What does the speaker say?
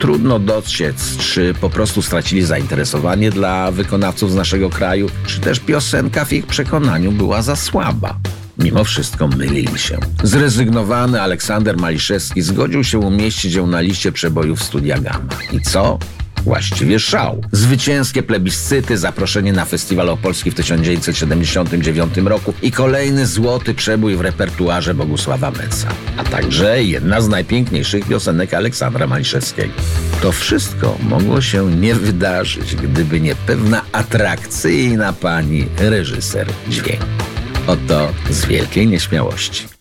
Trudno dociec, czy po prostu stracili zainteresowanie dla wykonawców z naszego kraju, czy też piosenka w ich przekonaniu była za słaba. Mimo wszystko mylili się. Zrezygnowany Aleksander Maliszewski zgodził się umieścić ją na liście przebojów Studia Gamma. I co? Właściwie szał. Zwycięskie plebiscyty, zaproszenie na Festiwal Opolski w 1979 roku i kolejny złoty przebój w repertuarze Bogusława Meca. A także jedna z najpiękniejszych piosenek Aleksandra Maliszewskiego. To wszystko mogło się nie wydarzyć, gdyby nie pewna atrakcyjna pani reżyser dźwięku. Oto z wielkiej nieśmiałości.